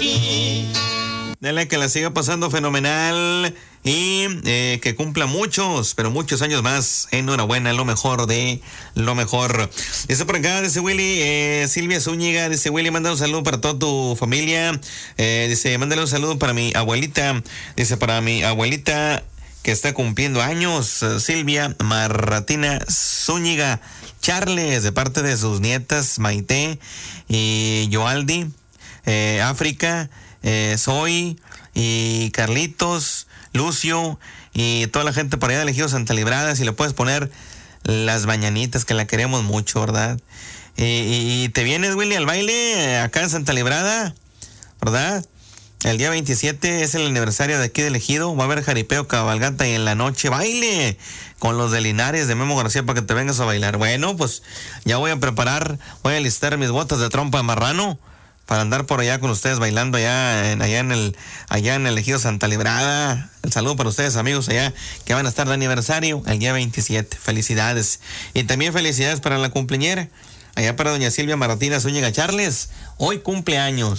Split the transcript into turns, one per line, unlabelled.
Dale, que la siga pasando fenomenal y que cumpla muchos, pero muchos años más. Enhorabuena, lo mejor de lo mejor. Dice por acá, dice Willy, Silvia Zúñiga, dice Willy, manda un saludo para toda tu familia. Dice, mándale un saludo para mi abuelita. Dice, para mi abuelita que está cumpliendo años, Silvia Martina Zúñiga Charles, de parte de sus nietas Maite y Joaldi, África, Soy y Carlitos, Lucio y toda la gente por allá de Elegido Santa Librada. Si le puedes poner las mañanitas, que la queremos mucho, ¿verdad? Y te vienes, Willy, al baile acá en Santa Librada, ¿verdad? El día 27 es el aniversario de aquí de Elegido. Va a haber jaripeo, cabalgata y en la noche baile con los de Linares de Memo García para que te vengas a bailar. Bueno, pues ya voy a listar mis botas de trompa de marrano para andar por allá con ustedes bailando allá en el Elegido Santa Librada. El saludo para ustedes, amigos, allá que van a estar de aniversario el día 27. Felicidades. Y también felicidades para la cumpleañera, allá para doña Silvia Martina Zúñiga Charles. Hoy cumpleaños.